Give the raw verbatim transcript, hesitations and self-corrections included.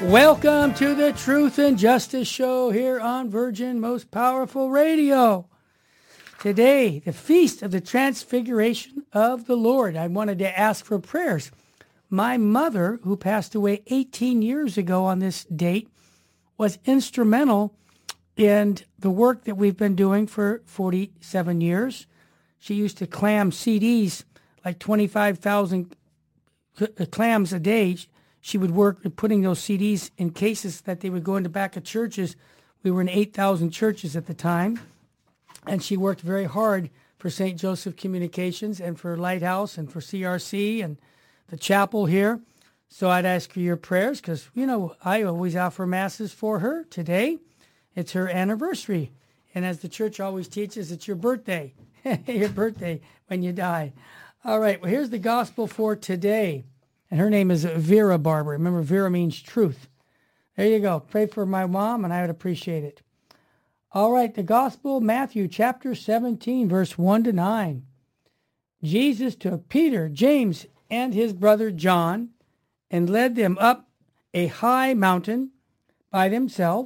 Welcome to the Truth and Justice Show here on Virgin Most Powerful Radio. Today, the Feast of the Transfiguration of the Lord. I wanted to ask for prayers. My mother, who passed away eighteen years ago on this date, was instrumental in the work that we've been doing for forty-seven years. She used to clam C Ds, like twenty-five thousand clams a day. She would work at putting those C Ds in cases that they would go in the back of churches. We were in eight thousand churches at the time. And she worked very hard for Saint Joseph Communications and for Lighthouse and for C R C and the chapel here. So I'd ask for your prayers because, you know, I always offer masses for her. Today, it's her anniversary. And as the church always teaches, it's your birthday. Your birthday when you die. All right, well, here's the gospel for today. And her name is Vera Barber. Remember, Vera means truth. There you go. Pray for my mom, and I would appreciate it. All right, the gospel, Matthew chapter seventeen, verse one to nine. Jesus took Peter, James, and his brother John, and led them up a high mountain by themselves.